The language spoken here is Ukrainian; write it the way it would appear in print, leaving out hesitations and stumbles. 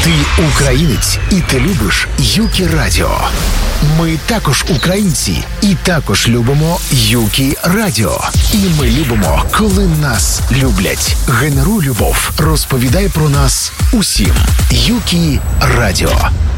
Ти українець, і ти любиш Юкі Радіо. Ми також українці, і також любимо Юкі Радіо. І ми любимо, коли нас люблять. Генеруй любов, розповідай про нас усім. Юкі Радіо.